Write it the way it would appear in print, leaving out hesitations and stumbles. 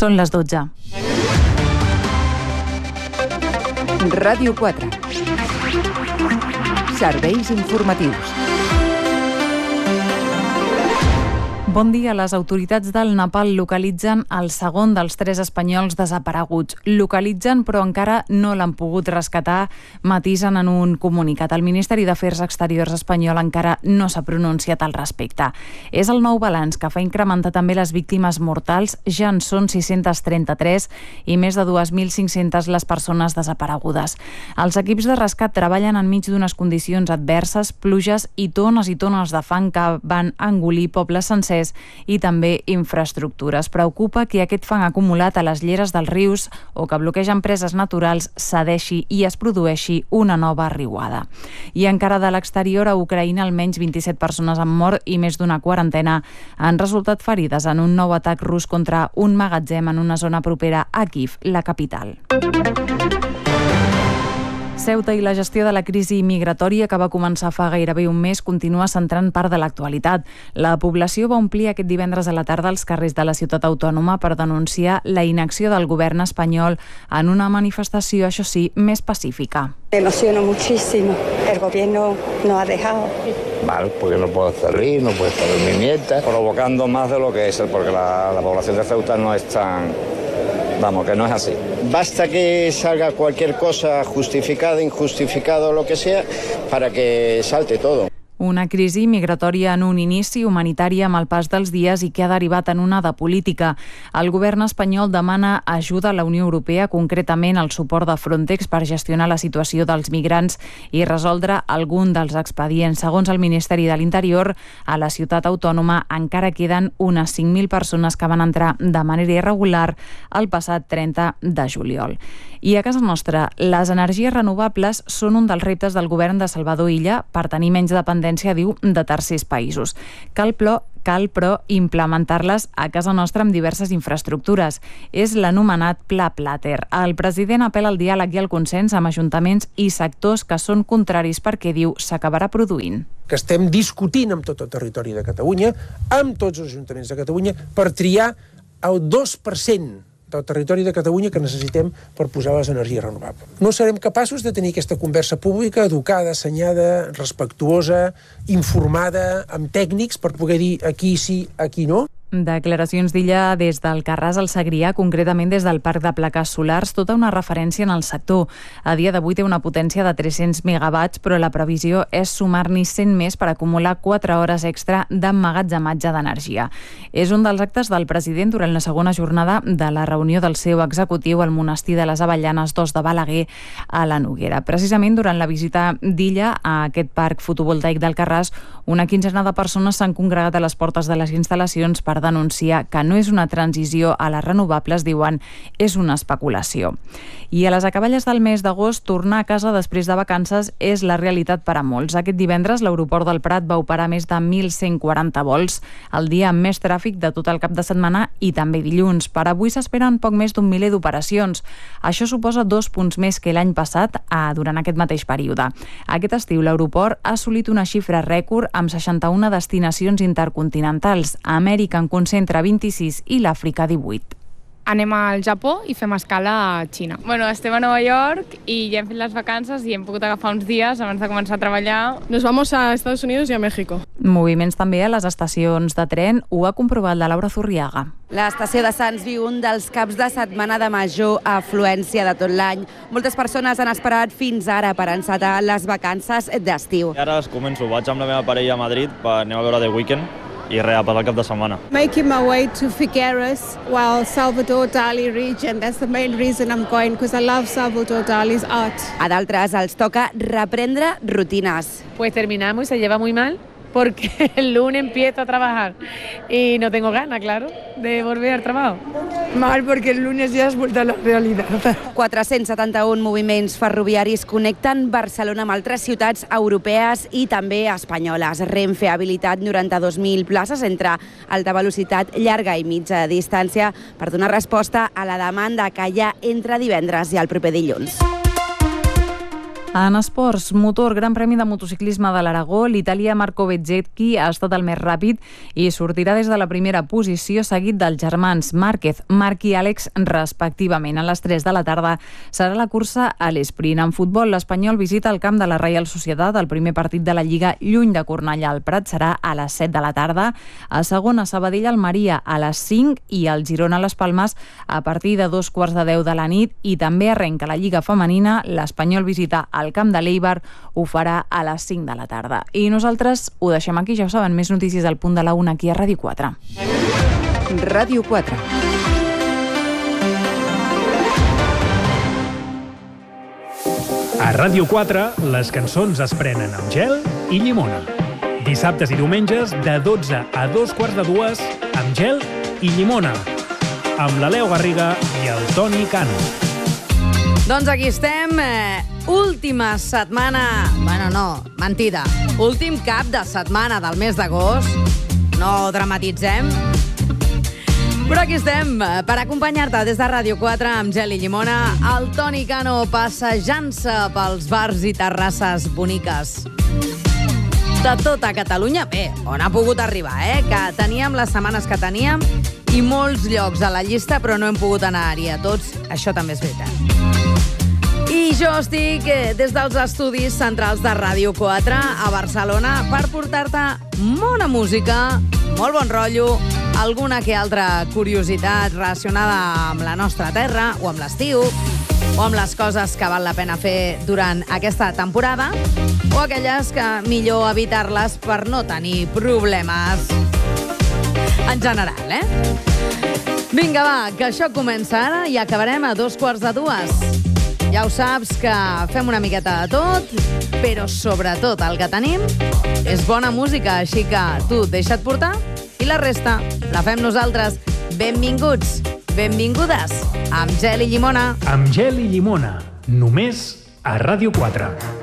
Són les 12. Ràdio 4. Serveis informatius. Bon dia. Les autoritats del Nepal localitzen el segon dels 3 espanyols desapareguts. Localitzen, però encara no l'han pogut rescatar, matisen en un comunicat. El Ministeri d'Afers Exteriors espanyol encara no s'ha pronunciat al respecte. És el nou balanç que fa incrementar també les víctimes mortals. Ja en són 633 i més de 2.500 les persones desaparegudes. Els equips de rescat treballen enmig d'unes condicions adverses, pluges i tones de fang que van engolir pobles sencers i també infraestructures. Preocupa que aquest fang acumulat a les lleres dels rius o que bloquegen preses naturals cedeixi i es produeixi una nova riuada. I encara de l'exterior, a Ucraïna, almenys 27 persones han mort i més d'una quarantena han resultat ferides en un nou atac rus contra un magatzem en una zona propera a Kíev, la capital. Ceuta i la gestió de la crisi migratòria que va començar fa gairebé un mes continua centrant part de l'actualitat. La població va omplir aquest divendres a la tarda els carrers de la ciutat autònoma per denunciar la inacció del govern espanyol en una manifestació, això sí, més pacífica. Me emociono muchísimo. El gobierno no ha dejado. Mal, porque no puedo salir, no puede estar mi nieta. Provocando más de lo que es, porque la población de Ceuta no es tan... Vamos, que no es así. Basta que salga cualquier cosa justificada, injustificada o lo que sea, para que salte todo. Una crisi migratòria en un inici, humanitària amb el pas dels dies i que ha derivat en una de política. El govern espanyol demana ajuda a la Unió Europea, concretament el suport de Frontex per gestionar la situació dels migrants i resoldre algun dels expedients. Segons el Ministeri de l'Interior, a la ciutat autònoma encara queden unes 5.000 persones que van entrar de manera irregular el passat 30 de juliol. I a casa nostra, les energies renovables són un dels reptes del govern de Salvador Illa per tenir menys dependència, diu, de tercers països. Cal, però, implementar-les a casa nostra amb diverses infraestructures. És l'anomenat Pla Plater. El president apel·la al diàleg i al consens amb ajuntaments i sectors que són contraris perquè, diu, s'acabarà produint. Que estem discutint amb tot el territori de Catalunya, amb tots els ajuntaments de Catalunya, per triar el 2% del territori de Catalunya que necessitem per posar les energies renovables. No serem capaços de tenir aquesta conversa pública, educada, assenyada, respectuosa, informada, amb tècnics, per poder dir aquí sí, aquí no. Declaracions d'Illa des del Carràs al Segrià, concretament des del Parc de Plaques Solars, tota una referència en el sector. A dia d'avui té una potència de 300 megawatts, però la previsió és sumar-n'hi 100 més per acumular 4 hores extra d'emmagatzematge d'energia. És un dels actes del president durant la segona jornada de la reunió del seu executiu al monestir de les Avellanes 2 de Balaguer a la Noguera. Precisament durant la visita d'Illa a aquest parc fotovoltaic del Carràs, una quinzena de persones s'han congregat a les portes de les instal·lacions per denunciar que no és una transició a les renovables, diuen, és una especulació. I a les acaballes del mes d'agost, tornar a casa després de vacances és la realitat per a molts. Aquest divendres, l'aeroport del Prat va operar més de 1.140 vols, el dia amb més tràfic de tot el cap de setmana i també dilluns. Per avui s'esperen poc més d'un miler d'operacions. Això suposa 2 punts més que l'any passat durant aquest mateix període. Aquest estiu, l'aeroport ha assolit una xifra rècord amb 61 destinacions intercontinentals. A Amèrica en concentra 26 i l'Àfrica 18. Anem al Japó i fem escala a Xina. Bueno, estem a Nova York i ja hem fet les vacances i hem pogut agafar uns dies abans de començar a treballar. Nos vamos a Estados Unidos y a México. Moviments també a les estacions de tren, ho ha comprovat la Laura Zurriaga. L'estació de Sants viu un dels caps de setmana de major afluència de tot l'any. Moltes persones han esperat fins ara per encetar les vacances d'estiu. Ara començo, vaig amb la meva parella a Madrid, anem a veure The Weeknd i res, per al cap de setmana. Making my way to Figueres, while Salvador Dali region. That's the main reason I'm going, because I love Salvador Dali's art. A d'altres els toca reprendre rutines. Pues terminamos y se lleva muy mal, porque el lunes empiezo a trabajar y no tengo ganas, claro, de volver al trabajo. Mal, porque el lunes ya has vuelto a la realidad. 471 moviments ferroviaris connecten Barcelona amb altres ciutats europees i també espanyoles. Renfe ha habilitat 92.000 places entre alta velocitat, llarga i mitja distància per donar resposta a la demanda que hi ha entre divendres i el proper dilluns. En esports, motor, Gran Premi de Motociclisme de l'Aragó, l'italià Marco Bezzecchi ha estat el més ràpid i sortirà des de la primera posició, seguit dels germans Márquez, Marc i Àlex, respectivament. A les 3 de la tarda serà la cursa a l'esprint. En futbol, l'Espanyol visita el camp de la Reial Societat. El primer partit de la Lliga, lluny de Cornellà al Prat, serà a les 7 de la tarda. A segona, Sabadell Almeria a les 5 i el Girona Les Palmes a partir de 2:15 de la nit. I també arrenca la Lliga Femenina. L'Espanyol visita al camp de l'Eibar, ho farà a les 5 de la tarda. I nosaltres ho deixem aquí, ja ho saben, més notícies al punt de la 1 aquí a Ràdio 4. Ràdio 4. A Ràdio 4, les cançons es prenen amb gel i llimona. Dissabtes i diumenges, de 12 a 2:15, amb gel i llimona. Amb la Leo Garriga i el Toni Cano. Doncs aquí estem, última setmana, mentida, últim cap de setmana del mes d'agost, no dramatitzem, però aquí estem per acompanyar-te des de Ràdio 4 amb gel i llimona, el Toni Cano passejant-se pels bars i terrasses boniques de tota Catalunya. Bé, on ha pogut arribar, que teníem les setmanes que teníem i molts llocs a la llista, però no hem pogut anar-hi a tots, això també és veritat. I jo estic des dels estudis centrals de Ràdio 4 a Barcelona per portar-te bona música, molt bon rotllo, alguna que altra curiositat relacionada amb la nostra terra o amb l'estiu o amb les coses que val la pena fer durant aquesta temporada o aquelles que millor evitar-les per no tenir problemes en general, Vinga, va, que això comença ara i acabarem a 2:15. Ja ho saps que fem una miqueta de tot, però sobretot el que tenim és bona música, així que tu deixa't portar i la resta la fem nosaltres. Benvinguts, benvingudes, amb gel i llimona. Amb gel i llimona, només a Ràdio 4.